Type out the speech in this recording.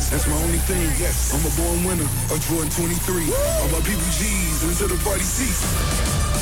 That's my only thing. Yes, I'm a born winner. A Jordan 23. All my people G's until the party cease.